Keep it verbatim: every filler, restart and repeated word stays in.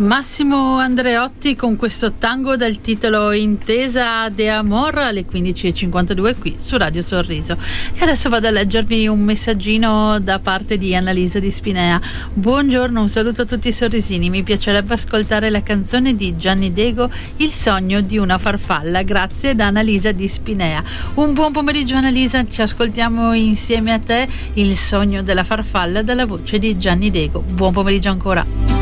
Massimo Andreotti con questo tango dal titolo Intesa de Amor alle quindici e cinquantadue qui su Radio Sorriso. E adesso vado a leggervi un messaggino da parte di Annalisa di Spinea. Buongiorno, un saluto a tutti i sorrisini. Mi piacerebbe ascoltare la canzone di Gianni Dego, Il sogno di una farfalla. Grazie, da Annalisa di Spinea. Un buon pomeriggio Annalisa, ci ascoltiamo insieme a te Il sogno della farfalla dalla voce di Gianni Dego. Buon pomeriggio ancora.